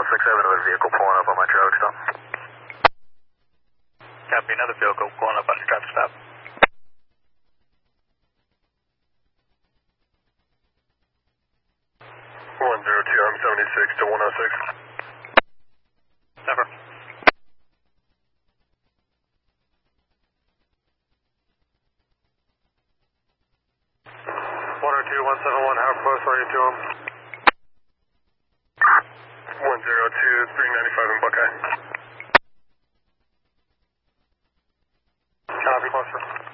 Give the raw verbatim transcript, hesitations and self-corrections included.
six seven with a vehicle pulling up on my traffic stop. Copy, another vehicle pulling up on your traffic stop. one zero two, I'm seventy-six to one oh six. Never. one oh two, one seven one, how close are you to him? one zero two, three ninety-five in Buckeye. Copy, closer.